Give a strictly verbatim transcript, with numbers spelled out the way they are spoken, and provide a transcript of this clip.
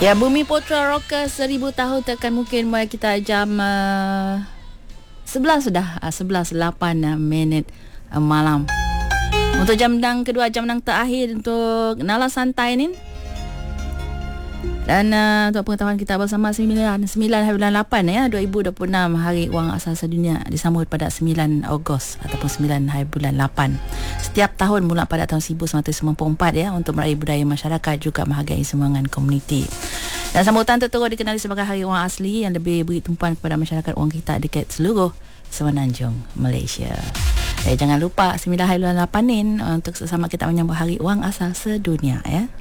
Ya, Bumi Putra Rocker seribu tahun tekan mungkin mulai kita jam uh, sebelas sudah, uh, sebelas lapan uh, minit uh, malam. Untuk jam dang kedua, jam dang terakhir untuk Nala Santai ni. Dan uh, untuk pengetahuan kita bersama sembilan hari bulan lapan ya, dua ribu dua puluh enam Hari Wang Asal Sedunia disambut pada sembilan Ogos ataupun sembilan hari bulan lapan. Setiap tahun mula pada tahun seribu sembilan ratus sembilan puluh empat ya, untuk meraih budaya masyarakat juga menghargai sumbangan komuniti. Dan sambutan terturut dikenali sebagai Hari Wang Asli yang lebih beri tumpuan kepada masyarakat wang kita dekat seluruh semenanjung Malaysia. Eh, jangan lupa sembilan hari bulan lapan ni untuk sesama kita menyambut Hari Wang Asal Sedunia ya.